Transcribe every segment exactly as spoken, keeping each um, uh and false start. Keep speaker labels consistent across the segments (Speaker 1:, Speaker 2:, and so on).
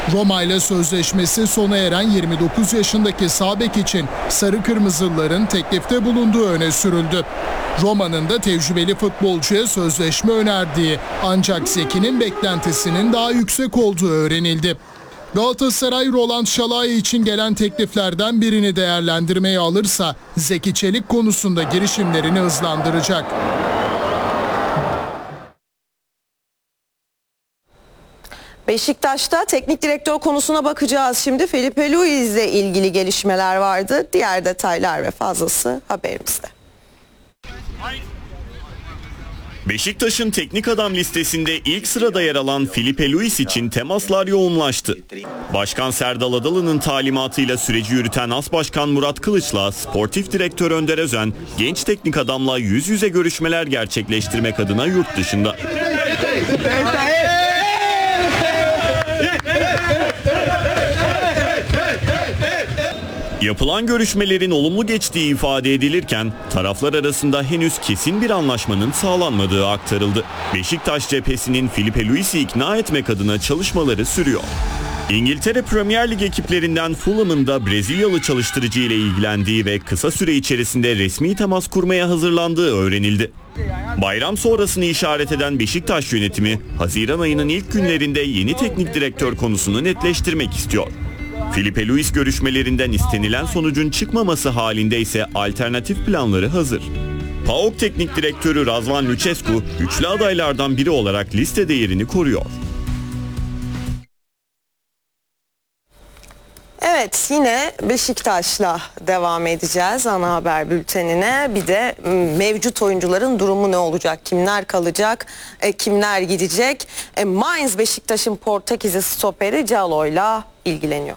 Speaker 1: Roma ile sözleşmesi sona eren yirmi dokuz yaşındaki sağ bek için sarı kırmızılıların teklifte bulunduğu öne sürüldü. Roma'nın da tecrübeli futbolcuya sözleşme önerdiği, ancak Zeki'nin beklentisinin daha yüksek olduğu öğrenildi. Galatasaray Roland Şalai için gelen tekliflerden birini değerlendirmeye alırsa Zeki Çelik konusunda girişimlerini hızlandıracak.
Speaker 2: Beşiktaş'ta teknik direktör konusuna bakacağız şimdi. Felipe Luis ile ilgili gelişmeler vardı. Diğer detaylar ve fazlası haberimizde.
Speaker 3: Beşiktaş'ın teknik adam listesinde ilk sırada yer alan Felipe Luis için temaslar yoğunlaştı. Başkan Serdal Adalı'nın talimatıyla süreci yürüten As Başkan Murat Kılıç'la sportif direktör Önder Özen, genç teknik adamla yüz yüze görüşmeler gerçekleştirmek adına yurt dışında. Yapılan görüşmelerin olumlu geçtiği ifade edilirken taraflar arasında henüz kesin bir anlaşmanın sağlanmadığı aktarıldı. Beşiktaş cephesinin Felipe Luis'i ikna etmek adına çalışmaları sürüyor. İngiltere Premier Lig ekiplerinden Fulham'ın da Brezilyalı çalıştırıcı ile ilgilendiği ve kısa süre içerisinde resmi temas kurmaya hazırlandığı öğrenildi. Bayram sonrasını işaret eden Beşiktaş yönetimi, Haziran ayının ilk günlerinde yeni teknik direktör konusunu netleştirmek istiyor. Felipe Luis görüşmelerinden istenilen sonucun çıkmaması halinde ise alternatif planları hazır. PAOK Teknik Direktörü Razvan Lucescu, güçlü adaylardan biri olarak listede yerini koruyor.
Speaker 2: Evet, yine Beşiktaş'la devam edeceğiz ana haber bültenine. Bir de mevcut oyuncuların durumu ne olacak? Kimler kalacak? E, kimler gidecek? E, Mainz Beşiktaş'ın Portekizli stoperi Calo'yla ilgileniyor.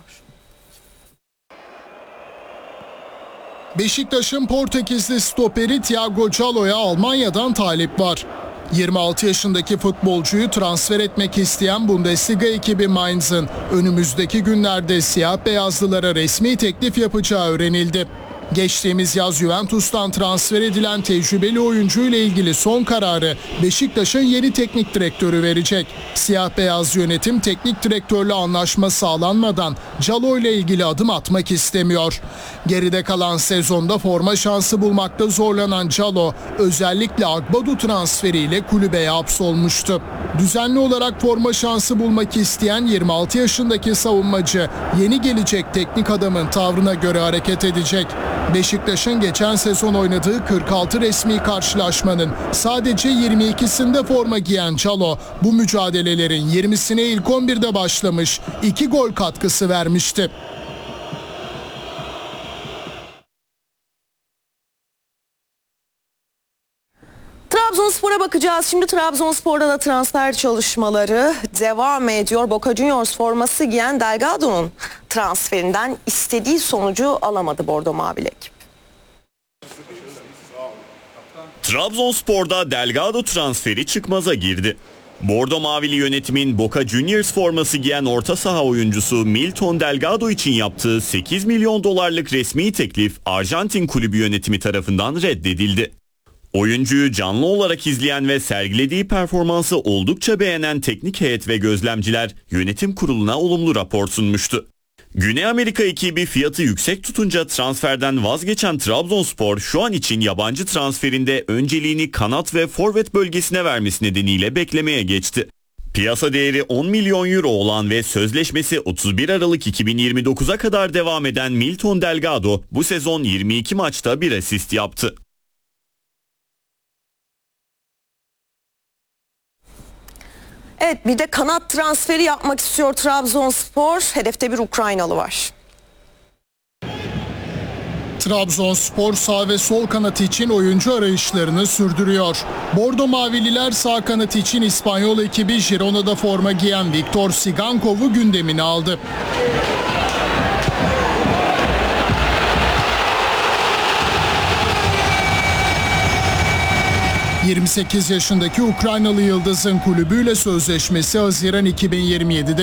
Speaker 1: Beşiktaş'ın Portekizli stoperi Thiago Calo'ya Almanya'dan talip var. yirmi altı yaşındaki futbolcuyu transfer etmek isteyen Bundesliga ekibi Mainz'ın önümüzdeki günlerde siyah beyazlılara resmi teklif yapacağı öğrenildi. Geçtiğimiz yaz Juventus'tan transfer edilen tecrübeli oyuncu ile ilgili son kararı Beşiktaş'ın yeni teknik direktörü verecek. Siyah beyaz yönetim teknik direktörle anlaşma sağlanmadan Calo ile ilgili adım atmak istemiyor. Geride kalan sezonda forma şansı bulmakta zorlanan Calo özellikle Agbadu transferiyle kulübeye hapsolmuştu. Düzenli olarak forma şansı bulmak isteyen yirmi altı yaşındaki savunmacı yeni gelecek teknik adamın tavrına göre hareket edecek. Beşiktaş'ın geçen sezon oynadığı kırk altı resmi karşılaşmanın sadece yirmi ikisinde forma giyen Calo bu mücadelelerin yirmisine ilk on birde başlamış, iki gol katkısı vermişti.
Speaker 2: Trabzonspor'a bakacağız. Şimdi Trabzonspor'da da transfer çalışmaları devam ediyor. Boca Juniors forması giyen Delgado'nun transferinden istediği sonucu alamadı Bordo Mavili ekip.
Speaker 3: Trabzonspor'da Delgado transferi çıkmaza girdi. Bordo Mavili yönetimin Boca Juniors forması giyen orta saha oyuncusu Milton Delgado için yaptığı sekiz milyon dolarlık resmi teklif Arjantin kulübü yönetimi tarafından reddedildi. Oyuncuyu canlı olarak izleyen ve sergilediği performansı oldukça beğenen teknik heyet ve gözlemciler yönetim kuruluna olumlu rapor sunmuştu. Güney Amerika ekibi fiyatı yüksek tutunca transferden vazgeçen Trabzonspor şu an için yabancı transferinde önceliğini kanat ve forvet bölgesine vermesi nedeniyle beklemeye geçti. Piyasa değeri on milyon euro olan ve sözleşmesi otuz bir Aralık iki bin yirmi dokuza kadar devam eden Milton Delgado bu sezon yirmi iki maçta bir asist yaptı.
Speaker 2: Evet, bir de kanat transferi yapmak istiyor Trabzonspor. Hedefte bir Ukraynalı var.
Speaker 1: Trabzonspor sağ ve sol kanat için oyuncu arayışlarını sürdürüyor. Bordo Mavililer sağ kanat için İspanyol ekibi Girona'da forma giyen Viktor Sigankov'u gündemine aldı. yirmi sekiz yaşındaki Ukraynalı yıldızın kulübüyle sözleşmesi Haziran iki bin yirmi yedide